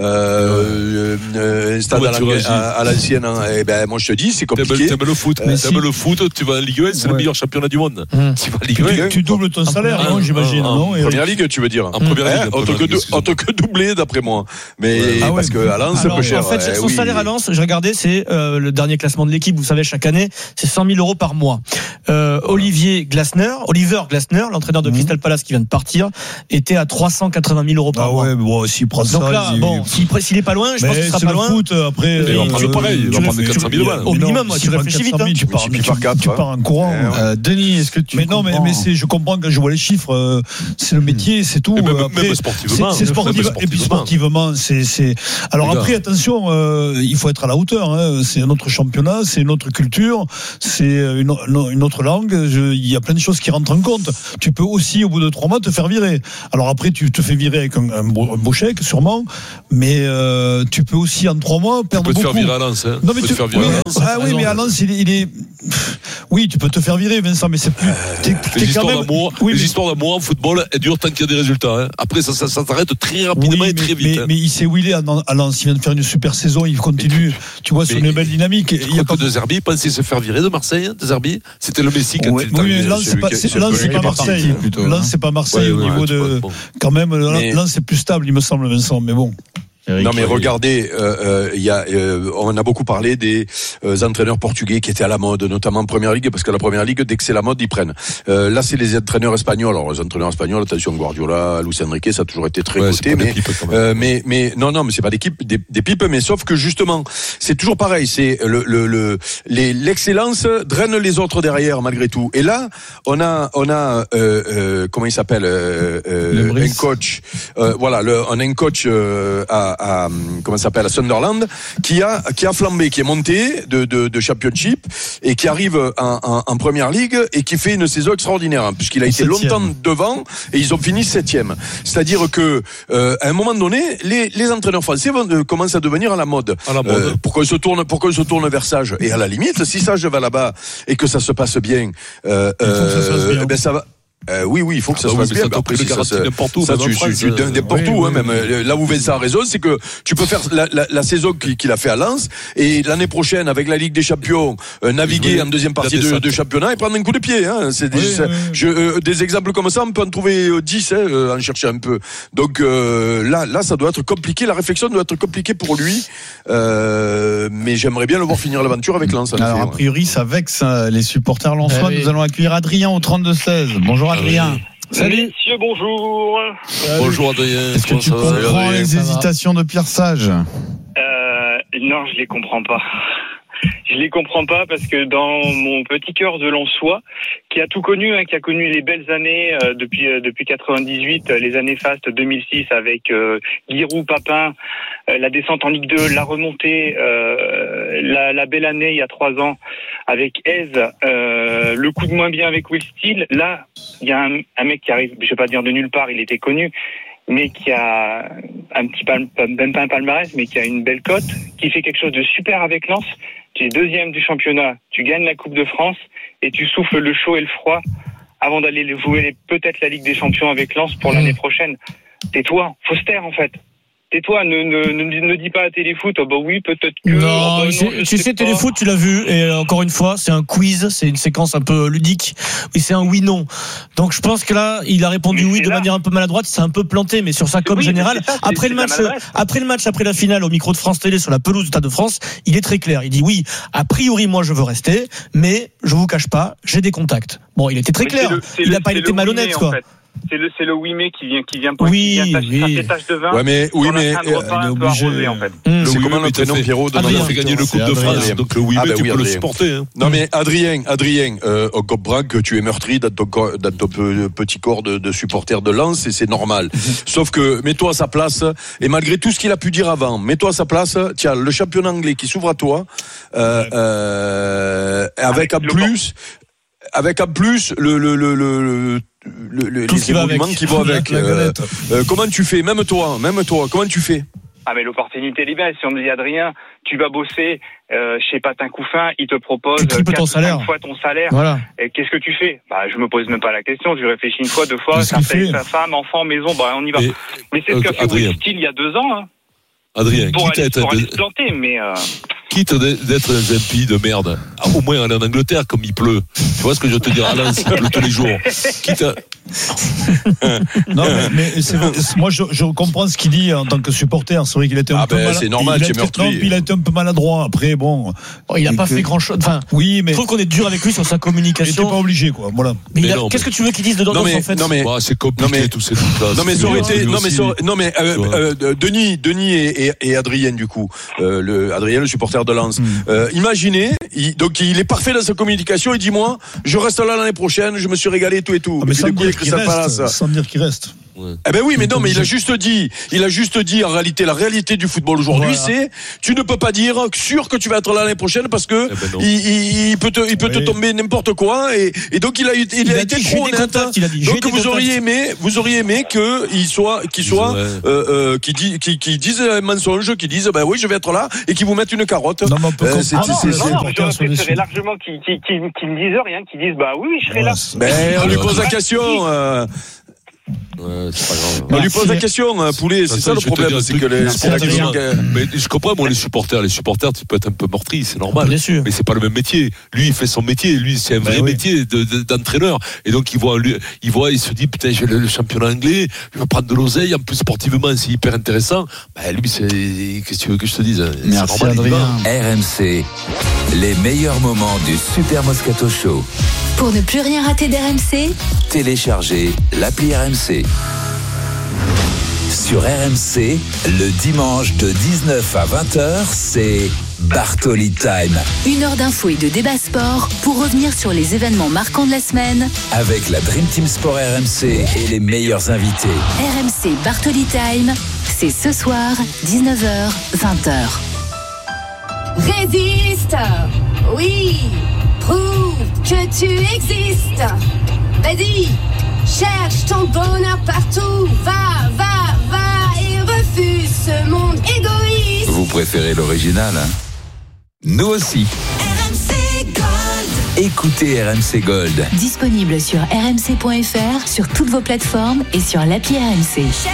euh, euh, un stade à, à, à l'ancienne. Hein. Et ben moi je te dis, c'est compliqué. T'aimes le foot, euh, t'aimes si. le foot. Tu vas en Ligue un, c'est ouais. le meilleur championnat du monde. Mmh. Tu vas en Ligue un, tu, tu doubles ton salaire, non, j'imagine. En première ligue, tu veux dire. En première ligue. En tant que doublé, d'après moi. Mais parce que à Lens, c'est peu cher. En fait, son salaire à Lens, je regardais, c'est le dernier classement de l'équipe. Vous savez, chaque année, c'est cent mille euros par mois. Olivier Glasner, Oliver Glasner, l'entraîneur de Crystal Palace qui vient de partir, était à trois cent quatre-vingts mille euros par ah mois. Ouais, bon, s'il prend ça. Donc là, il... bon, s'il, s'il est pas loin, je mais pense qu'il sera pas loin. Foot, après, il va prendre pareil, il va prendre quatre cent mille balles. Au minimum, tu réfléchis vite. Hein. Tu pars, tu, quatre, tu pars en courant. Euh, Denis, est-ce que tu mais non, mais, mais c'est, je comprends quand je vois les chiffres, c'est le métier, c'est tout. Même, après, même sportivement. C'est, c'est sportif, sportivement. Et puis sportivement, c'est, c'est. Alors Regarde. après, attention, euh, il faut être à la hauteur. Hein. C'est un autre championnat, c'est une autre culture, c'est une, une autre langue. Je, il y a plein de choses qui rentrent en compte. Tu peux aussi, au bout de trois mois, te faire virer. Alors après, tu te fais virer avec un, un, beau, un beau chèque, sûrement, mais euh, tu peux aussi en trois mois perdre beaucoup. Tu peux te faire virer à Lens. Hein. Non, mais tu tu peux te faire virer oui, à Lens. Ah oui, mais à Lens, il est, il est. Oui, tu peux te faire virer, Vincent, mais c'est plus. T'es, t'es les histoires même... d'amour, oui, les mais... histoires d'amour en football, elles durent tant qu'il y a des résultats. Hein. Après, ça, ça, ça s'arrête très rapidement oui, et très mais, vite. Mais, hein. mais il sait où il est à Lens. Il vient de faire une super saison. Il continue. Tu, tu vois, sur une belle dynamique. Il y a pas de Zerbi. Pensez se faire virer de Marseille, de Zerbi. C'était le Messi quand ouais, il est oui, Lens, c'est pas, c'est, Lens, c'est pas Marseille. Lens, c'est pas Marseille au niveau de. Quand même, Lens, c'est plus stable, il me semble, Vincent. Mais bon. Eric, non mais regardez, euh, euh, y a, euh, on a beaucoup parlé des euh, entraîneurs portugais qui étaient à la mode, notamment en Première Ligue, parce que la Première Ligue, dès que c'est la mode, ils prennent. Euh, là, c'est les entraîneurs espagnols. Alors les entraîneurs espagnols, attention, Guardiola, Luis Enrique, ça a toujours été très ouais, coté, mais, euh, mais mais non non, mais c'est pas des pipes, des, des pipes, mais sauf que justement, c'est toujours pareil. C'est le le, le les, l'excellence draine les autres derrière malgré tout. Et là, on a on a euh, euh, comment il s'appelle euh, euh, un coach, euh, voilà, le, on a un coach euh, à À, comment ça s'appelle à Sunderland qui a qui a flambé, qui est monté de de, de Championship et qui arrive en, en, en Première Ligue et qui fait une saison extraordinaire hein, puisqu'il a été septième. Longtemps devant et ils ont fini septième. C'est-à-dire que euh, à un moment donné, les les entraîneurs français vont, euh, commencent à devenir à la mode. À la mode. Euh, pour qu'on se tourne pour qu'on se tourne vers Sage et à la limite, si Sage va là-bas et que ça se passe bien, euh, il faut que ça se passe bien. Euh, ben ça va. Euh, oui, oui, il faut que ça ah, se passe oui, bien. Après, si ça, ça, n'importe où, ça, tu, tu, tu, n'importe oui, où, oui, hein, même. Oui. Là où Vincent a raison, c'est que tu peux faire la, la, la saison qu'il a fait à Lens et l'année prochaine, avec la Ligue des Champions, euh, naviguer oui, en deuxième partie de, de championnat et prendre un coup de pied. Hein. C'est des, oui, oui. Je, euh, des exemples comme ça, on peut en trouver dix, hein, euh, en chercher un peu. Donc euh, là, là, ça doit être compliqué. La réflexion doit être compliquée pour lui. Euh, mais j'aimerais bien le voir finir l'aventure avec Lens. Alors, a priori, ça vexe les supporters lensois. Eh oui. Nous allons accueillir Adrien au trente-deux seize. Bonjour Adrien. Ah oui. Salut. Messieurs, bonjour. Salut. Bonjour Adrien. Est-ce que tu comprends les hésitations de Pierre Sage ? euh, Non, je les comprends pas. Je les comprends pas parce que dans mon petit cœur de Lensois, qui a tout connu, hein, qui a connu les belles années euh, depuis euh, depuis quatre-vingt-dix-huit, euh, les années fastes deux mille six avec euh, Giroud, Papin, euh, la descente en Ligue deux, la remontée, euh, la, la belle année il y a trois ans avec Hez, euh, le coup de moins bien avec Will Steele. Là, il y a un, un mec qui arrive, je vais pas dire de nulle part, il était connu, mais qui a un petit palme, même pas un palmarès, mais qui a une belle cote, qui fait quelque chose de super avec Lens. Tu es deuxième du championnat, tu gagnes la Coupe de France et tu souffles le chaud et le froid avant d'aller jouer peut-être la Ligue des Champions avec Lens pour l'année prochaine. Tais-toi, faut se taire en fait. tais-toi, ne, ne, ne, ne dis pas à Téléfoot, oh bah oui, peut-être que. Non, oh bah non c'est, tu sais, pas. Téléfoot, tu l'as vu, et encore une fois, c'est un quiz, c'est une séquence un peu ludique, et c'est un oui-non. Donc je pense que là, il a répondu mais oui de là. manière un peu maladroite, il s'est un peu planté, mais sur sa com oui, générale, ça, c'est, après, c'est le match, après le match, après la finale, au micro de France Télé, sur la pelouse du Stade de France, il est très clair. Il dit oui, a priori, moi je veux rester, mais je vous cache pas, j'ai des contacts. Bon, il était très mais clair, le, il n'a pas été malhonnête, quoi. En fait. C'est le, c'est le oui mais qui vient, qui vient, oui, qui vient tacher, oui. tacher tache de vin. Ouais, mais, oui, mais, euh, un peu arrosé, en fait. Mmh, c'est comment le prénom, Pierrot, de notre fait gagner le Coupe de France. Donc le oui mais, tu peux le supporter. Non, mais Adrien, Adrien, euh, on comprend que tu es meurtri dans ton, dans ton petit corps de, de supporter de Lens et c'est normal. Sauf que, mets-toi à sa place, et malgré tout ce qu'il a pu dire avant, mets-toi à sa place, tiens, le championnat anglais qui s'ouvre à toi, euh, euh, avec en plus, avec en plus le, le, le, le, Le, le, les évoluements qui vont avec. Euh, euh, comment tu fais, même toi, même toi, comment tu fais? Ah mais l'opportunité est belle. Si on me dit Adrien, tu vas bosser euh, chez Patin Couffin, il te propose quatre cinq fois ton salaire. Voilà. Et qu'est-ce que tu fais? Bah je me pose même pas la question. Je réfléchis une fois, deux fois. Ça fait sa femme, enfant, maison. Bah on y va. Et, mais c'est ce qu'a fait Will Steele il y a deux ans. Hein. Adrien, pour quitte aller, à être pour aller se planter, mais euh... quitte d'être dans un pays de merde, au moins aller en Angleterre comme il pleut. Tu vois ce que je veux te dire? À Lens, il pleut tous les jours. Quitte à... non, mais, mais c'est, moi je, je comprends ce qu'il dit en tant que supporter. C'est vrai qu'il était un ah peu ben, maladroit. C'est normal, tu es meurtri. Il a été un peu maladroit. Après, bon, oh, il a pas que... fait grand chose. Enfin, oui, mais je trouve qu'on est dur avec lui sur sa communication. Il était pas obligé, quoi. Voilà. Mais, mais a... non, qu'est-ce mais... que tu veux qu'il dise dedans non, mais, en fait? Non mais, bah, c'est compliqué mais... tous ces trucs-là. Non mais ça aurait été, non mais ça, non mais euh, euh, Denis, Denis et, et, et Adrien du coup, euh, le Adrien, le supporter de Lens. Mm. Euh, imaginez, il, donc il est parfait dans sa communication. Il dit moi, je reste là l'année prochaine, je me suis régalé tout et tout. Ah, mais sans dire, qu'il reste, sans dire qu'il reste. Ouais. Eh ben oui, mais non, mais il a juste dit, il a juste dit en réalité, la réalité du football aujourd'hui, voilà. C'est, tu ne peux pas dire sûr que tu vas être là l'année prochaine parce que eh ben il, il, il peut te, il peut oui. te tomber n'importe quoi et, et donc il a, il, il a, a été trop honnête. Donc vous auriez aimé, vous auriez aimé que il soit, qu'il soit, ouais. euh, euh, qui dit, qui, qui disent un mensonge, qui disent, ben oui, je vais être là et qui vous mettent une carotte. Non, mais on peut euh, c'est, ah non, c'est, non, non, je préférerais largement qu'ils, qui, qui, qui ne disent rien, qui disent, bah oui, oui, je serai là. Ben on lui pose la question. Ouais, c'est pas grave. On lui pose la question, hein, Poulet, c'est ça le problème, c'est que les, c'est la question que... Mais je comprends, moi, les supporters, les supporters, tu peux être un peu meurtri, c'est normal. Bien sûr. Mais c'est pas le même métier. Lui, il fait son métier, lui, c'est un vrai ben oui. métier de, de, d'entraîneur. Et donc, il voit, lui, il voit, il se dit, putain, j'ai le, le championnat anglais, je vais prendre de l'oseille, en plus, sportivement, c'est hyper intéressant. Ben, lui, c'est, qu'est-ce que tu veux que je te dise? Merci, c'est normal, Adrien. R M C, les meilleurs moments du Super Moscato Show. Pour ne plus rien rater d'R M C, téléchargez l'appli R M C. Sur R M C, le dimanche de dix-neuf à vingt heures, c'est Bartoli Time. Une heure d'infos et de débat sport pour revenir sur les événements marquants de la semaine. Avec la Dream Team Sport R M C et les meilleurs invités. R M C Bartoli Time, c'est ce soir, dix-neuf heures, vingt heures. Résiste, oui, prouve que tu existes. Vas-y, cherche ton bonheur partout, va, va, va et refuse ce monde égoïste. Vous préférez l'original, hein? Nous aussi. R M C Gold. Écoutez R M C Gold. Disponible sur r m c point f r, sur toutes vos plateformes et sur l'appli R M C.